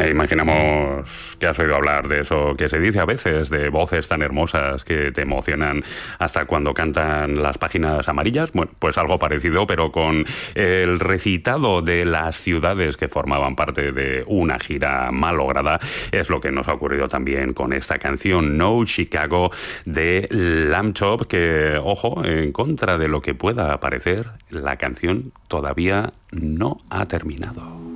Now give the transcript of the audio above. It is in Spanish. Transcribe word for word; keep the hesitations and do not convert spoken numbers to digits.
Eh, imaginamos que has oído hablar de eso que se dice a veces, de voces tan hermosas que te emocionan hasta cuando cantan las páginas amarillas. Bueno, pues algo parecido, pero con el recitado de las ciudades que formaban parte de una gira malograda. Es lo que nos ha ocurrido también con esta canción No Chicago de Lamb Chop, que, ojo, en contra de lo que pueda parecer, la canción todavía no ha terminado.